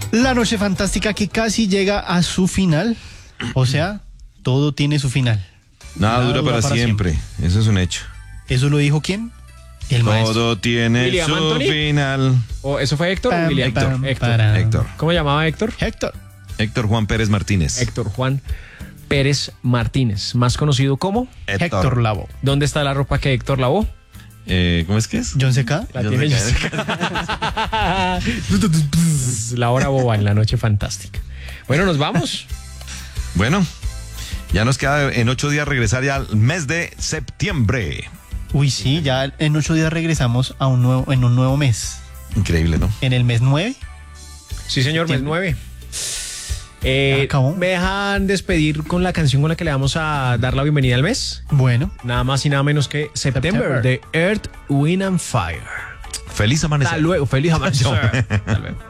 La noche fantástica que casi llega a su final. O sea, todo tiene su final. Nada dura para siempre. Eso es un hecho. ¿Eso lo dijo quién? El maestro. Todo tiene William su Anthony. final. ¿O eso fue Héctor o William? Héctor. Héctor. ¿Cómo llamaba Héctor? Héctor Juan Pérez Martínez. Héctor Juan Pérez Martínez, más conocido como Héctor Lavoe. ¿Dónde está la ropa que Héctor lavó? ¿Cómo es que es? John C.K. La tiene La hora boba en la noche fantástica. Bueno, nos vamos. Bueno, ya nos queda en 8 días regresar ya al mes de septiembre. Uy, sí, ya en 8 días regresamos a un nuevo mes. Increíble, ¿no? En el mes 9. Sí, señor, mes 9. ¿Me dejan despedir con la canción con la que le vamos a dar la bienvenida al mes? Bueno. Nada más y nada menos que September de Earth, Wind and Fire. Feliz amanecer. Hasta luego, feliz amanecer. Hasta luego.